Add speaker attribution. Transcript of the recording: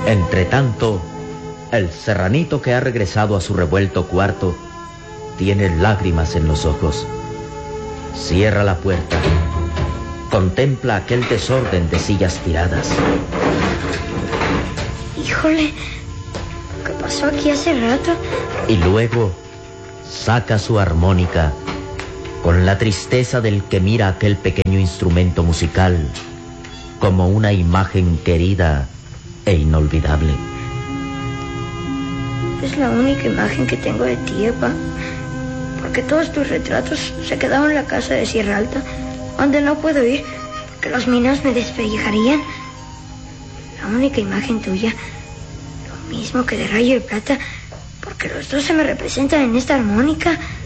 Speaker 1: Entretanto, el serranito que ha regresado a su revuelto cuarto tiene lágrimas en los ojos. Cierra la puerta. Contempla aquel desorden de sillas tiradas.
Speaker 2: Híjole, ¿qué pasó aquí hace rato?
Speaker 1: Y luego saca su armónica con la tristeza del que mira aquel pequeño instrumento musical como una imagen querida e inolvidable.
Speaker 2: Es la única imagen que tengo de ti, Epa, porque todos tus retratos se quedaron en la casa de Sierra Alta, donde no puedo ir porque los minos me despellejarían. La única imagen tuya, lo mismo que de Rayo y Plata, porque los dos se me representan en esta armónica.